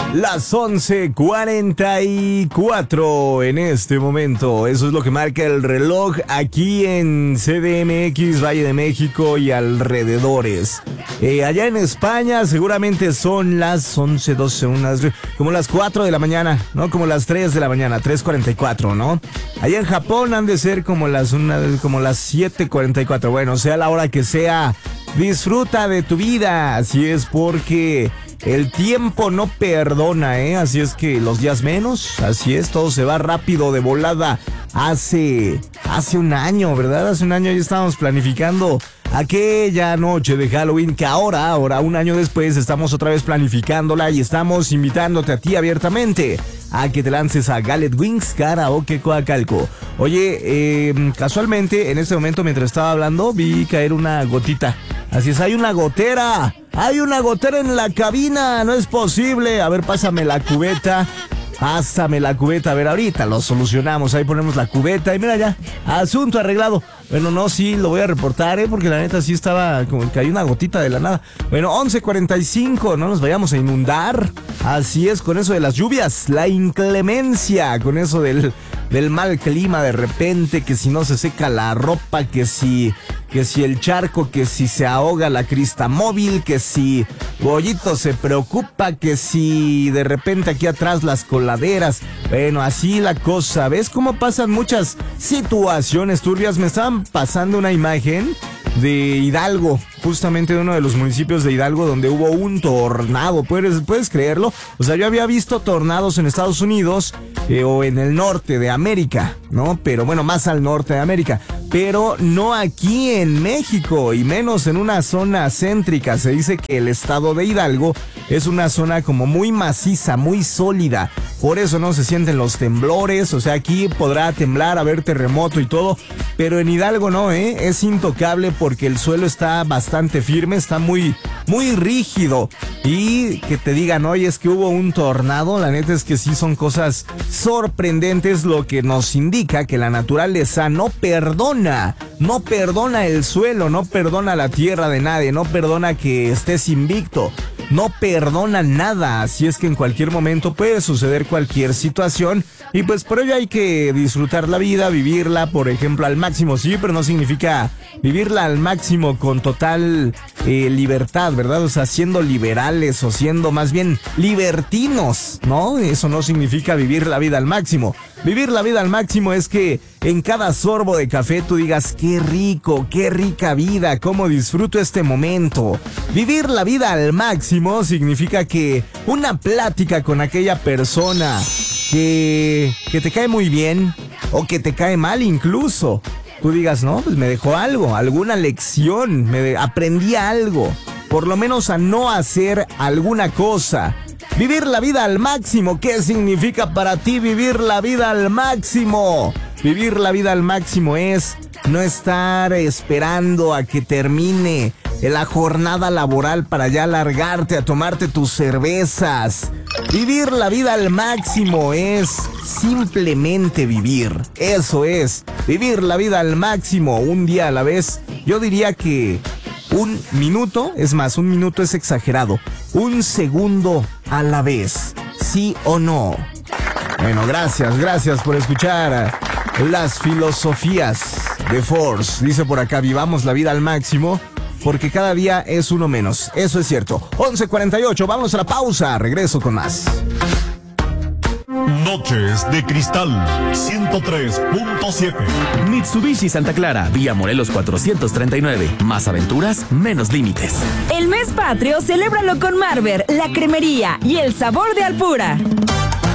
Las 11:44 en este momento. Eso es lo que marca el reloj aquí en CDMX, Valle de México y alrededores. Allá en España seguramente son las 11, 12, como las 4 de la mañana, ¿no? Como las 3 de la mañana, 3:44, ¿no? Allá en Japón han de ser como las 7:44. Bueno, sea la hora que sea, disfruta de tu vida. Así es, porque el tiempo no perdona, ¿eh? Así es que los días menos, así es, todo se va rápido, de volada. Hace un año, ¿verdad? Hace un año ya estábamos planificando aquella noche de Halloween, que ahora, un año después, estamos otra vez planificándola y estamos invitándote a ti abiertamente a que te lances a Gallet Wings Karaoke Coacalco. Oye, casualmente, en este momento, mientras estaba hablando, vi caer una gotita. Así es, hay una gotera en la cabina, no es posible. A ver, pásame la cubeta, a ver, ahorita lo solucionamos. Ahí ponemos la cubeta y mira ya, asunto arreglado. Bueno, no, sí, lo voy a reportar, porque la neta sí estaba como que hay una gotita de la nada. Bueno, 11:45, no nos vayamos a inundar. Así es, con eso de las lluvias, la inclemencia, con eso del mal clima de repente, que si no se seca la ropa, que si el charco, que si se ahoga la crista móvil, que si Bollito se preocupa, que si de repente aquí atrás las coladeras. Bueno, así la cosa. ¿Ves cómo pasan muchas situaciones turbias? Me estaban pasando una imagen de Hidalgo, justamente de uno de los municipios de Hidalgo donde hubo un tornado. ¿Puedes creerlo? O sea, yo había visto tornados en Estados Unidos o en el norte de América, ¿no? Pero bueno, más al norte de América, pero no aquí en México, y menos en una zona céntrica. Se dice que el estado de Hidalgo es una zona como muy maciza, muy sólida. Por eso no se sienten los temblores. O sea, aquí podrá temblar, haber terremoto y todo, pero en Hidalgo no, es intocable porque el suelo está bastante firme, está muy, muy rígido. Y que te digan, oye, es que hubo un tornado, la neta es que sí son cosas sorprendentes, lo que nos indica que la naturaleza no perdona el suelo, no perdona la tierra de nadie, no perdona que estés invicto, no perdona nada. Así es que en cualquier momento puede suceder cualquier situación, y pues por ello hay que disfrutar la vida, vivirla, por ejemplo, al máximo, sí, pero no significa vivirla al máximo con total libertad, ¿verdad? O sea, siendo liberales o siendo más bien libertinos, ¿no? Eso no significa vivir la vida al máximo. Vivir la vida al máximo es que en cada sorbo de café tú digas, qué rico, qué rica vida, cómo disfruto este momento. Vivir la vida al máximo significa que una plática con aquella persona que te cae muy bien o que te cae mal incluso, tú digas, no, pues me dejó algo, alguna lección, aprendí algo, por lo menos a no hacer alguna cosa. Vivir la vida al máximo, ¿qué significa para ti vivir la vida al máximo? Vivir la vida al máximo es no estar esperando a que termine la jornada laboral para ya largarte a tomarte tus cervezas. Vivir la vida al máximo es simplemente vivir. Eso es, vivir la vida al máximo, un día a la vez. Yo diría que un minuto, es más, un minuto es exagerado. Un segundo a la vez, ¿sí o no? Bueno, gracias por escuchar las filosofías de Force. Dice por acá, vivamos la vida al máximo, porque cada día es uno menos. Eso es cierto. 11:48, vamos a la pausa. Regreso con más. Noches de Cristal 103.7. Mitsubishi Santa Clara, vía Morelos 439. Más aventuras, menos límites. El mes patrio, celébralo con Marber, la cremería y el sabor de Alpura.